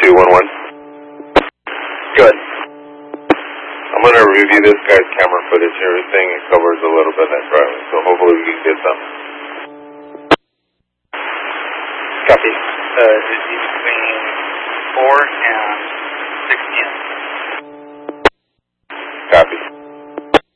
211. Good. I'm going to review this guy's camera footage. Everything it covers a little bit of that driving, so hopefully we can get some. Copy. Is he between 4 and